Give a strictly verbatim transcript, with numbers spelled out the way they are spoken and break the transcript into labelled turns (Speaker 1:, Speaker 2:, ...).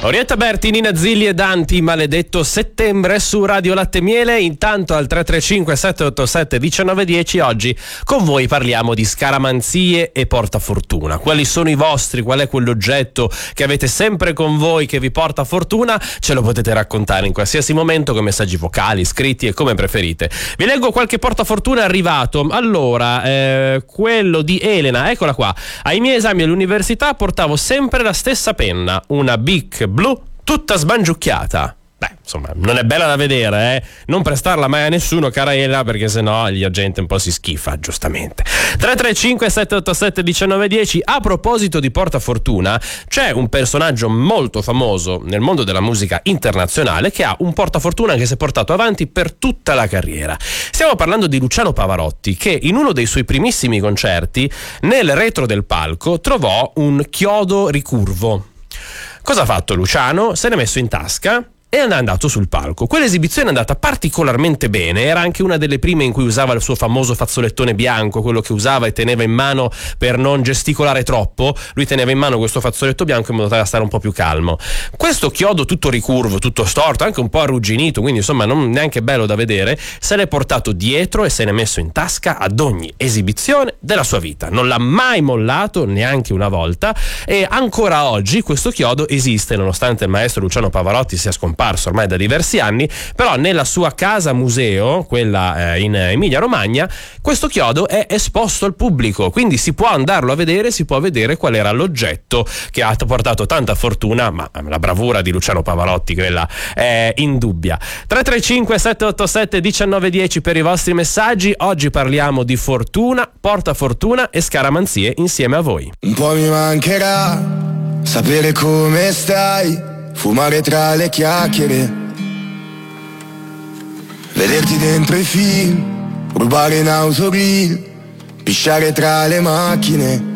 Speaker 1: Orietta Berti, Nina Zilli e Danti, Maledetto settembre su Radio Latte Miele. Intanto al tre tre cinque sette otto sette uno nove uno zero oggi con voi parliamo di scaramanzie e portafortuna. Quali sono i vostri? Qual è quell'oggetto che avete sempre con voi che vi porta fortuna? Ce lo potete raccontare in qualsiasi momento con messaggi vocali, scritti e come preferite. Vi leggo qualche portafortuna arrivato. Allora, eh, quello di Elena, eccola qua. Ai miei esami all'università portavo sempre la stessa penna, una Bic blu tutta sbangiucchiata. Beh, insomma, non è bella da vedere, eh? Non prestarla mai a nessuno, cara Elena, perché sennò la gente un po' si schifa, giustamente. tre tre cinque sette otto sette uno nove uno zero. A proposito di portafortuna, c'è un personaggio molto famoso nel mondo della musica internazionale che ha un portafortuna che si è portato avanti per tutta la carriera. Stiamo parlando di Luciano Pavarotti, che in uno dei suoi primissimi concerti, nel retro del palco, trovò un chiodo ricurvo. Cosa ha fatto Luciano? Se l'è messo in tasca e è andato sul palco. Quell'esibizione è andata particolarmente bene, era anche una delle prime in cui usava il suo famoso fazzolettone bianco, quello che usava e teneva in mano per non gesticolare troppo. Lui teneva in mano questo fazzoletto bianco in modo tale da stare un po' più calmo. Questo chiodo tutto ricurvo, tutto storto, anche un po' arrugginito, quindi insomma non neanche bello da vedere, se l'è portato dietro e se l'è messo in tasca ad ogni esibizione della sua vita. Non l'ha mai mollato neanche una volta e ancora oggi questo chiodo esiste, nonostante il maestro Luciano Pavarotti sia scomparso ormai da diversi anni, però nella sua casa museo, quella eh, in Emilia Romagna, questo chiodo è esposto al pubblico, quindi si può andarlo a vedere, si può vedere qual era l'oggetto che ha portato tanta fortuna, ma la bravura di Luciano Pavarotti, quella è indubbia. tre tre cinque sette otto sette uno nove uno zero per i vostri messaggi. Oggi parliamo di fortuna, portafortuna e scaramanzie insieme a voi.
Speaker 2: Un po' mi mancherà sapere come stai, fumare tra le chiacchiere, vederti dentro i film, rubare in autogrill, pisciare tra le macchine,